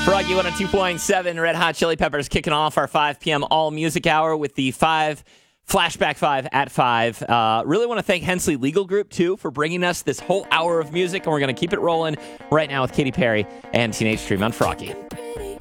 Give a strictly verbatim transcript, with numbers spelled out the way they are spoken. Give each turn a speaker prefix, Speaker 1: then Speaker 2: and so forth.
Speaker 1: Froggy one oh two point seven, Red Hot Chili Peppers kicking off our five p.m. all music hour with the five Flashback five at five. Uh, really want to thank Hensley Legal Group, too, for bringing us this whole hour of music, and we're going to keep it rolling right now with Katy Perry and Teenage Dream on Froggy.